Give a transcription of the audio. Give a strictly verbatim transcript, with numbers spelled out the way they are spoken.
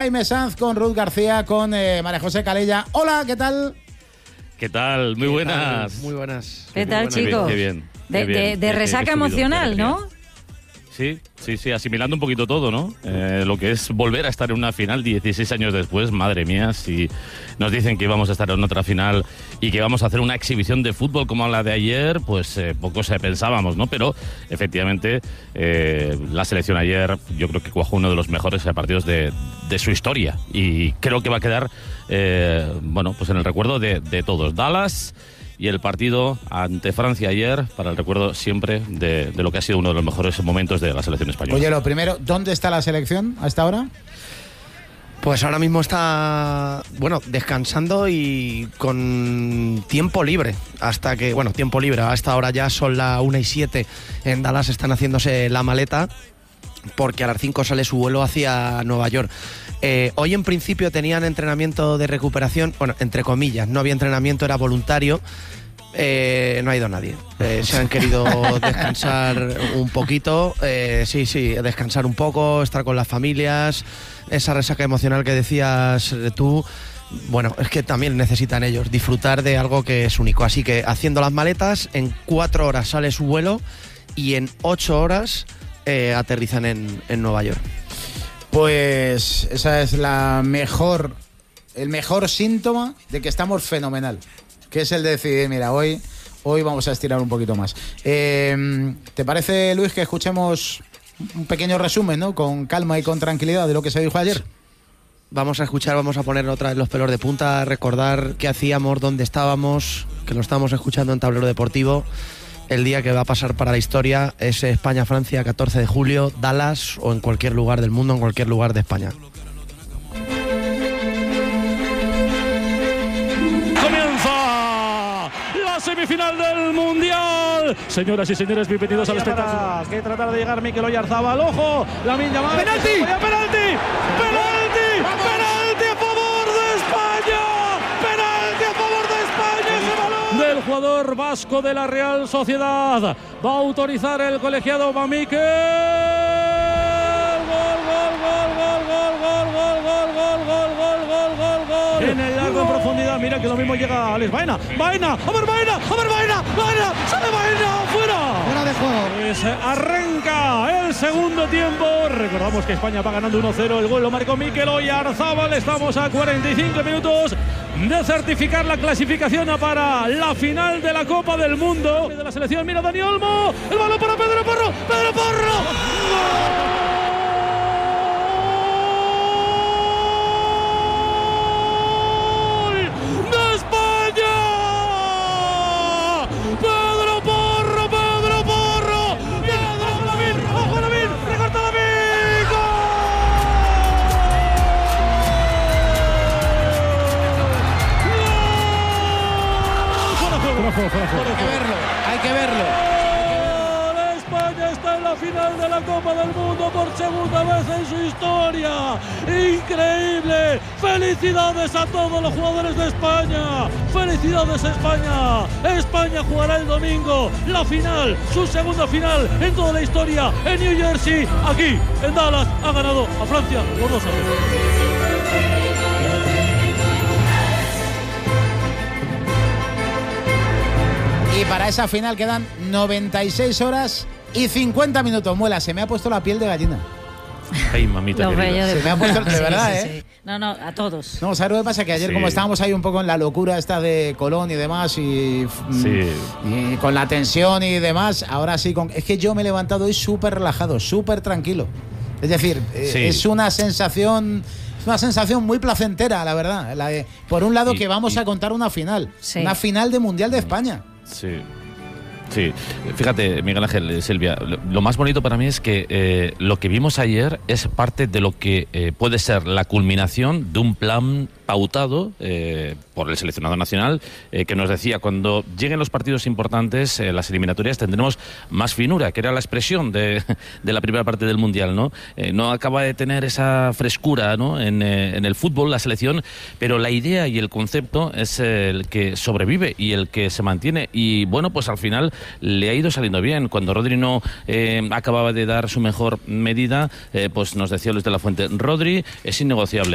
Jaime Sanz, con Ruth García, con eh, María José Calella. Hola, ¿qué tal? ¿Qué tal? Muy buenas. Muy buenas. ¿Qué tal, buenas. chicos? Qué bien. De, qué bien. de, de resaca Qué subido, emocional, qué ¿no? Sí, sí, sí, asimilando un poquito todo, ¿no? Eh, lo que es volver a estar en una final dieciséis años después, madre mía, si nos dicen que íbamos a estar en otra final y que íbamos a hacer una exhibición de fútbol como la de ayer, pues eh, poco se pensábamos, ¿no? Pero efectivamente eh, la selección ayer yo creo que cuajó uno de los mejores partidos de, de su historia y creo que va a quedar, eh, bueno, pues en el recuerdo de, de todos. Dallas y el partido ante Francia ayer, para el recuerdo siempre de, de lo que ha sido uno de los mejores momentos de la selección española. Oye, lo primero, ¿dónde está la selección hasta ahora? Pues ahora mismo está, bueno, descansando y con tiempo libre. Hasta que, bueno, tiempo libre, hasta ahora ya son las una y siete. En Dallas están haciéndose la maleta porque a las cinco sale su vuelo hacia Nueva York. Eh, hoy en principio tenían entrenamiento de recuperación, bueno, entre comillas, no había entrenamiento, era voluntario. Eh, no ha ido nadie. Eh, se han querido descansar un poquito, eh, sí, sí, descansar un poco, estar con las familias, esa resaca emocional que decías tú. Bueno, es que también necesitan ellos disfrutar de algo que es único. Así que haciendo las maletas, en cuatro horas sale su vuelo y en ocho horas eh, aterrizan en, en Nueva York. Pues esa es la mejor, el mejor síntoma de que estamos fenomenal, que es el de decidir, mira, hoy, hoy vamos a estirar un poquito más. Eh, ¿Te parece, Luis, que escuchemos un pequeño resumen, ¿no? Con calma y con tranquilidad de lo que se dijo ayer? Vamos a escuchar, vamos a poner otra vez los pelos de punta, recordar qué hacíamos, dónde estábamos, que lo estamos escuchando en Tablero Deportivo. El día que va a pasar para la historia es España-Francia, catorce de julio, Dallas o en cualquier lugar del mundo, en cualquier lugar de España. Comienza la semifinal del Mundial. Señoras y señores, bienvenidos al espectáculo. Que tratar de llegar Mikel Oyarzabal. ¡Ojo! Lamine Yamal. ¡Penalti! ¡Penalti! ¡Penalti! ¡Penalti a favor de España! ¡Penalti a favor de España! ¡Ese balón del jugador vasco de la Real Sociedad! Va a autorizar el colegiado Mikel. ¡Gol, gol, gol, gol, gol, gol, gol, gol, gol, gol, gol, gol, gol, gol! En el largo en profundidad, mira que lo mismo llega Alex Baena. Baena, a ver Baena, a ver Baena, Baena, sale Baena, fuera. Fuera de juego. Pues arranca el segundo tiempo. Recordamos que España va ganando uno cero. El gol lo marcó Mikel Oyarzabal. Estamos a cuarenta y cinco minutos de certificar la clasificación para la final de la Copa del Mundo de la selección. Mira Dani Olmo, el balón para Pedro Porro, Pedro Porro. ¡Gol! Hay que verlo, hay que verlo. España está en la final de la Copa del Mundo por segunda vez en su historia. Increíble. Felicidades a todos los jugadores de España. Felicidades a España. España jugará el domingo la final, su segunda final en toda la historia en New Jersey. Aquí en Dallas ha ganado a Francia por dos a cero. Y para esa final quedan noventa y seis horas y cincuenta minutos. Muela, se me ha puesto la piel de gallina. Ay, mamita querida. Se me ha puesto, de sí, verdad, sí, ¿eh? Sí. No, no, a todos. No, ¿sabes lo que pasa? Que ayer, sí. como estábamos ahí un poco en la locura esta de Colón y demás, y, sí. y con la tensión y demás, ahora sí, con, es que yo me he levantado hoy súper relajado, súper tranquilo. Es decir, sí. es una sensación... una sensación muy placentera, la verdad. La de, por un lado, y, que vamos y, a contar una final. Sí. Una final de Mundial de España. Sí. Sí, fíjate, Miguel Ángel, Silvia, lo más bonito para mí es que eh, lo que vimos ayer es parte de lo que eh, puede ser la culminación de un plan pautado eh, por el seleccionado nacional, eh, que nos decía, cuando lleguen los partidos importantes, eh, las eliminatorias, tendremos más finura, que era la expresión de, de la primera parte del Mundial, ¿no? Eh, no acaba de tener esa frescura, ¿no? en, eh, en el fútbol, la selección, pero la idea y el concepto es el que sobrevive y el que se mantiene, y bueno, pues al final le ha ido saliendo bien. Cuando Rodri no eh, acababa de dar su mejor medida, eh, pues nos decía Luis de la Fuente, Rodri es innegociable.